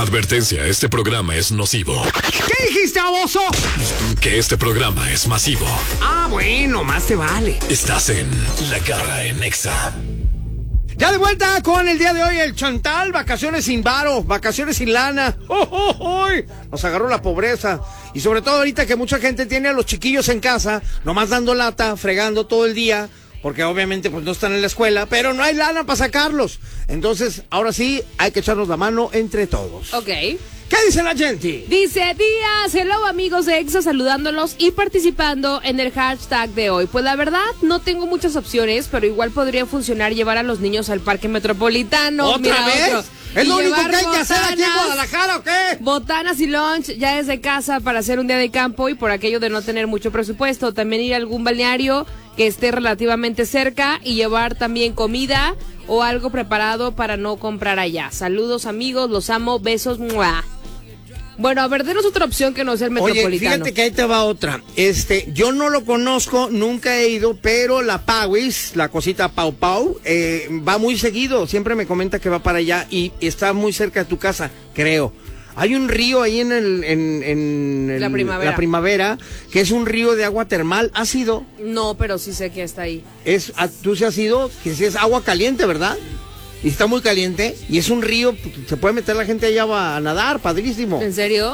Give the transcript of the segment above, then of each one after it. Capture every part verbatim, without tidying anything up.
Advertencia, este programa es nocivo. ¿Qué dijiste, baboso? Que este programa es masivo. Ah, bueno, más te vale. Estás en La Garra en Nexa. Ya de vuelta con el día de hoy el Chantal, vacaciones sin varo, vacaciones sin lana. ¡Oh, oh, oh! Nos agarró la pobreza. Y sobre todo ahorita que mucha gente tiene a los chiquillos en casa, nomás dando lata, fregando todo el día, porque obviamente pues no están en la escuela, pero no hay lana para sacarlos. Entonces, ahora sí, hay que echarnos la mano entre todos. Ok. ¿Qué dice la gente? Dice, días, hello amigos de Exa, saludándolos y participando en el hashtag de hoy. Pues la verdad, no tengo muchas opciones, pero igual podría funcionar llevar a los niños al parque metropolitano. ¿Otra Mira, vez? otro. ¿Es Y lo único llevar que hay que hacer aquí en botanas, Guadalajara o qué? Botanas y lunch ya desde casa para hacer un día de campo y por aquello de no tener mucho presupuesto. También ir a algún balneario que esté relativamente cerca y llevar también comida o algo preparado para no comprar allá. Saludos amigos, los amo, besos, ¡mua! Bueno, a ver, denos otra opción que no sea el metropolitano. Oye, fíjate que ahí te va otra. Este, yo no lo conozco, nunca he ido, pero la Pauis, la cosita Pau Pau, eh, va muy seguido. Siempre me comenta que va para allá y está muy cerca de tu casa, creo. Hay un río ahí en el, en, en el- La primavera. la primavera, que es un río de agua termal. ¿Has ido? No, pero sí sé que está ahí. Es, ah, tú sí has ido, que sí es agua caliente, ¿verdad? Y está muy caliente y es un río, se puede meter la gente allá a nadar, padrísimo. ¿En serio?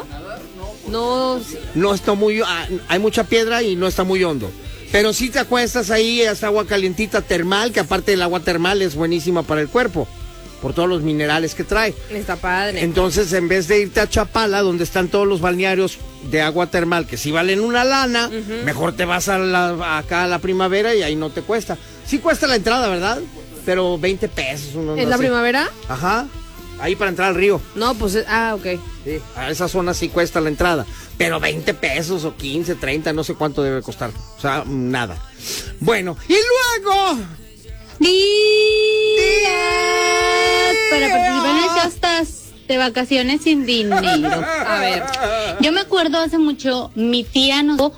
No, sí. No está muy, ah, hay mucha piedra y no está muy hondo. Pero si te acuestas ahí, es agua calientita termal, que aparte del agua termal es buenísima para el cuerpo, por todos los minerales que trae. Está padre. Entonces, en vez de irte a Chapala, donde están todos los balnearios de agua termal, que sí valen una lana, uh-huh. mejor te vas a la, acá a la primavera y ahí no te cuesta. Sí cuesta la entrada, ¿verdad? Pero veinte pesos. Uno, ¿En no la sé. Ajá. Ajá. Ahí para entrar al río. No, pues, ah, ok. Sí, a esa zona sí cuesta la entrada. Pero veinte pesos o quince, treinta, no sé cuánto debe costar. O sea, nada. Bueno, y luego... Días para participar en el hashtag de vacaciones sin dinero. A ver. Yo me acuerdo hace mucho, mi tía nos dio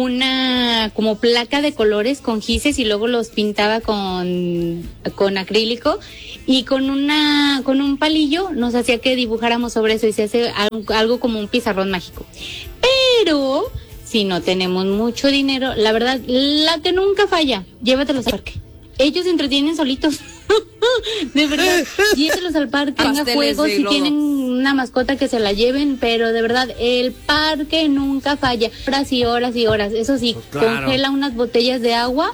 una como placa de colores con gises y luego los pintaba con, con acrílico y con una con un palillo nos hacía que dibujáramos sobre eso y se hace algo, algo como un pizarrón mágico. Pero si no tenemos mucho dinero, la verdad, la que nunca falla, llévatelos al parque. Ellos se entretienen solitos. De verdad, llévelos al parque, tenga juegos, si tienen una mascota que se la lleven, pero de verdad, el parque nunca falla. Horas y horas y horas. Eso sí, pues claro. Congela unas botellas de agua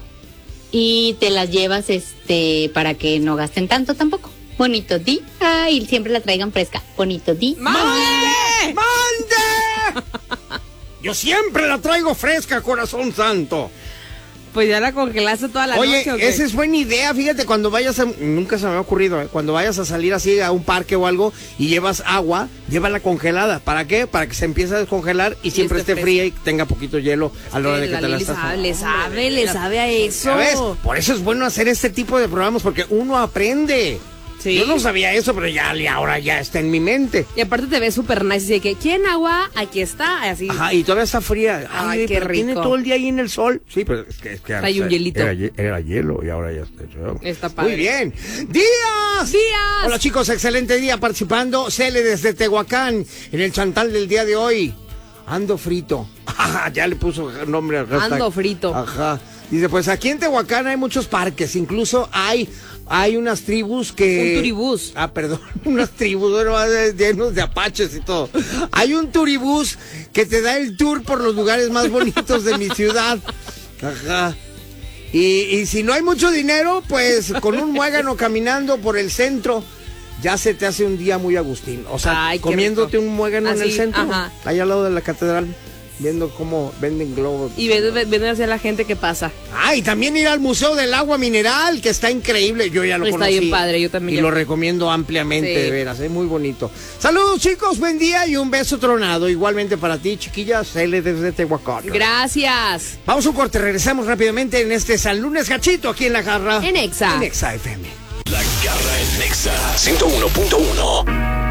y te las llevas este para que no gasten tanto tampoco. Bonito día. Y siempre la traigan fresca. Bonito día. ¡Mande! ¡Mande! Yo siempre la traigo fresca, corazón santo. Pues ya la congelaste toda la Oye, noche. Oye, esa es buena idea, fíjate, cuando vayas a, nunca se me ha ocurrido, ¿eh? Cuando vayas a salir así a un parque o algo y llevas agua, llévala congelada. ¿Para qué? Para que se empiece a descongelar y, y siempre esté fresca. Fría y tenga poquito hielo a la hora de que te la estás. Sabe, le sabe, le sabe a eso. ¿Sabes? Por eso es bueno hacer este tipo de programas, porque uno aprende. Sí. Yo no sabía eso, pero ya ahora ya está en mi mente. Y aparte te ves súper nice, así que ¿quién agua? Aquí está, así. Ajá, y todavía está fría. Ay, Ay, qué pero rico. Tiene todo el día ahí en el sol. Sí, pero es que... Es que hay un hielito. Era, era hielo y ahora ya está hecho. Está padre. Muy bien. ¡Días! ¡Días! Hola chicos, excelente día participando. Cele desde Tehuacán en el Chantal del día de hoy. Ando frito. Ya le puso nombre al hashtag. Ando frito. Ajá. Dice, pues aquí en Tehuacán hay muchos parques, incluso hay... Hay unas tribus que... Un turibús. Ah, perdón, unas tribus bueno, llenos de apaches y todo. Hay un turibús que te da el tour por los lugares más bonitos de mi ciudad. Ajá. Y, y si no hay mucho dinero, pues con un muégano caminando por el centro, ya se te hace un día muy agustín. O sea, ay, comiéndote un muégano así, en el centro, ajá. Ahí al lado de la catedral. Viendo cómo venden globos. Y viendo hacia la gente que pasa. Ah, y también ir al Museo del Agua Mineral, que está increíble. Yo ya lo está conocí. Está bien padre, yo también. Y ya... lo recomiendo ampliamente, sí. De veras, es muy bonito. Saludos, chicos, buen día y un beso tronado. Igualmente para ti, chiquillas, Cele desde Tehuacán. Gracias. Vamos a un corte, regresamos rápidamente en este San Lunes Gachito, aquí en La Garra. En Exa. En Exa F M. La Garra en Nexa ciento uno punto uno.